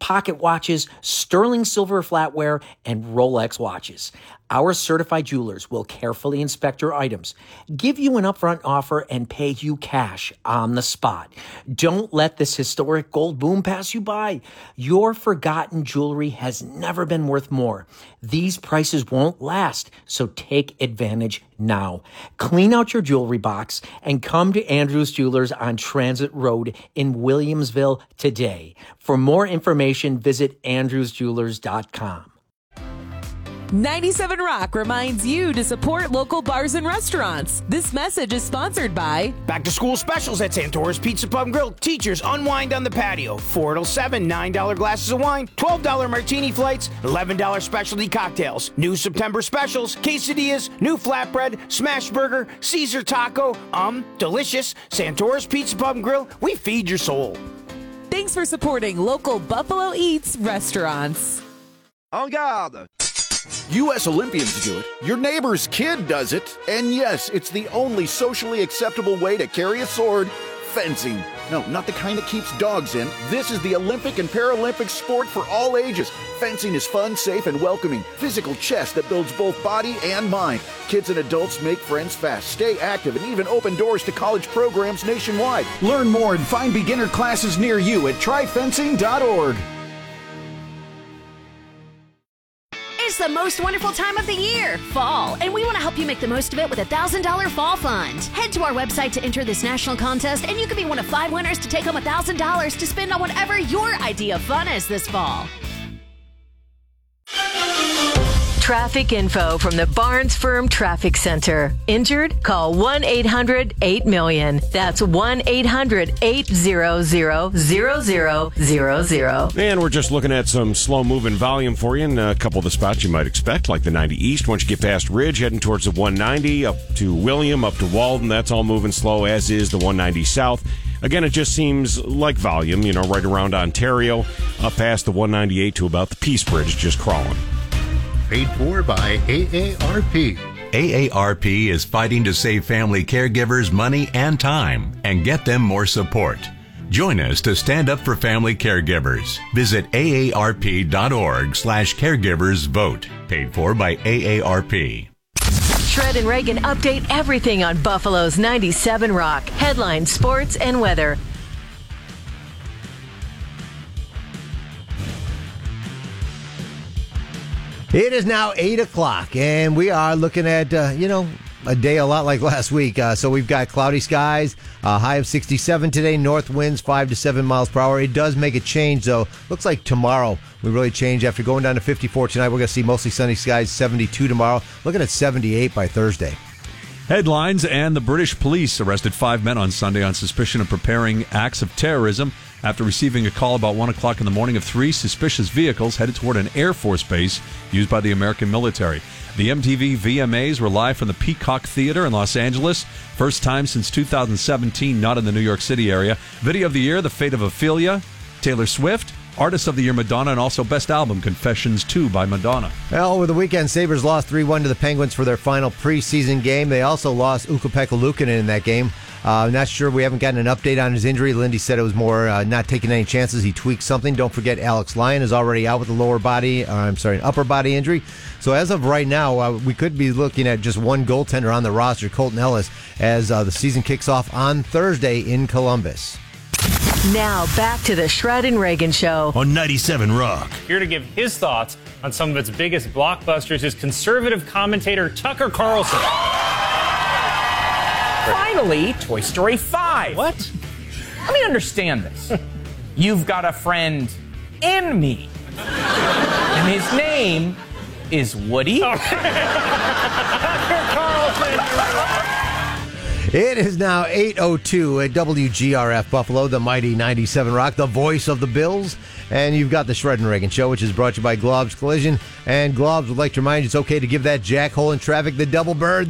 pocket watches, sterling silver flatware, and Rolex watches. Our certified jewelers will carefully inspect your items, give you an upfront offer, and pay you cash on the spot. Don't let this historic gold boom pass you by. Your forgotten jewelry has never been worth more. These prices won't last, so take advantage now. Clean out your jewelry box and come to Andrews Jewelers on Transit Road in Williamsville today. For more information, visit andrews jewelers dot com. ninety-seven Rock reminds you to support local bars and restaurants. This message is sponsored by Back to school specials at Santora's Pizza Pub and Grill. Teachers unwind on the patio. four till seven, nine dollar glasses of wine, twelve dollar martini flights, eleven dollar specialty cocktails. New September specials, quesadillas, new flatbread, smash burger, Caesar taco. Um, delicious. Santora's Pizza Pub and Grill. We feed your soul. Thanks for supporting local Buffalo Eats restaurants. En garde! U S Olympians do it, your neighbor's kid does it, and yes, it's the only socially acceptable way to carry a sword, fencing. No, not the kind that keeps dogs in. This is the Olympic and Paralympic sport for all ages. Fencing is fun, safe, and welcoming. Physical chess that builds both body and mind. Kids and adults make friends fast, stay active, and even open doors to college programs nationwide. Learn more and find beginner classes near you at try fencing dot org. It's the most wonderful time of the year, fall, and we want to help you make the most of it with a one thousand dollars Fall Fund. Head to our website to enter this national contest, and you can be one of five winners to take home one thousand dollars to spend on whatever your idea of fun is this fall. Traffic info from the Barnes Firm Traffic Center. Injured? Call one eight hundred eight million. That's one eight hundred eight hundred zero zero zero zero. And we're just looking at some slow-moving volume for you in a couple of the spots you might expect, like the ninety East. Once you get past Ridge, heading towards the one ninety, up to William, up to Walden, that's all moving slow, as is the one ninety South. Again, it just seems like volume, you know, right around Ontario, up past the one ninety-eight to about the Peace Bridge, just crawling. Paid for by A A R P. A A R P is fighting to save family caregivers money and time and get them more support. Join us to stand up for family caregivers. Visit A A R P dot org slash caregivers vote. Paid for by A A R P. Shred and Reagan update everything on Buffalo's ninety-seven Rock. Headlines, sports, and weather. It is now eight o'clock, and we are looking at, uh, you know, a day a lot like last week. Uh, so we've got cloudy skies, a high of sixty-seven today, north winds five to seven miles per hour. It does make a change, though. Looks like tomorrow we really change. After going down to fifty-four tonight, we're going to see mostly sunny skies, seventy-two tomorrow. Looking at seventy-eight by Thursday. Headlines, and the British police arrested five men on Sunday on suspicion of preparing acts of terrorism after receiving a call about one o'clock in the morning of three suspicious vehicles headed toward an Air Force base used by the American military. The M T V V M As were live from the Peacock Theater in Los Angeles. First time since two thousand seventeen, not in the New York City area. Video of the year, The Fate of Ophelia, Taylor Swift. Artist of the Year, Madonna, and also Best Album, Confessions two by Madonna. Well, over the weekend, Sabres lost three one to the Penguins for their final preseason game. They also lost Ukko-Pekka Luukkonen in that game. Uh, not sure. We haven't gotten an update on his injury. Lindy said it was more uh, not taking any chances. He tweaked something. Don't forget, Alex Lyon is already out with a lower body, uh, I'm sorry, an upper body injury. So as of right now, uh, we could be looking at just one goaltender on the roster, Colton Ellis, as uh, the season kicks off on Thursday in Columbus. Now back to the Shred and Reagan Show on ninety-seven Rock. Here to give his thoughts on some of its biggest blockbusters is conservative commentator Tucker Carlson. Finally, Toy Story five. What? Let me understand this. You've got a friend in me, and his name is Woody. Tucker Carlson. It is now eight oh two at W G R F Buffalo, the mighty ninety-seven Rock, the voice of the Bills. And you've got the Shred and Reagan Show, which is brought to you by Globs Collision. And Globs would like to remind you it's okay to give that jackhole in traffic the double bird.